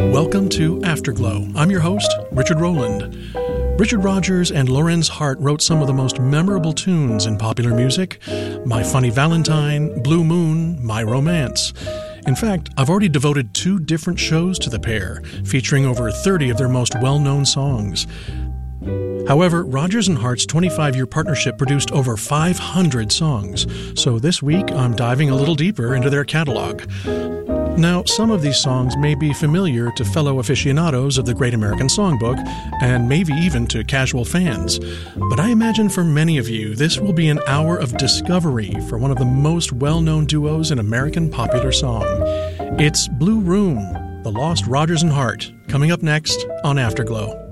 Welcome to Afterglow. I'm your host, Richard Rowland. Richard Rodgers and Lorenz Hart wrote some of the most memorable tunes in popular music: My Funny Valentine, Blue Moon, My Romance. In fact, I've already devoted 2 different shows to the pair, featuring over 30 of their most well-known songs. However, Rodgers and Hart's 25-year partnership produced over 500 songs, so this week I'm diving a little deeper into their catalog. Now, some of these songs may be familiar to fellow aficionados of the Great American Songbook, and maybe even to casual fans. But I imagine for many of you, this will be an hour of discovery for one of the most well-known duos in American popular song. It's Blue Room, the Lost Rodgers and Hart, coming up next on Afterglow.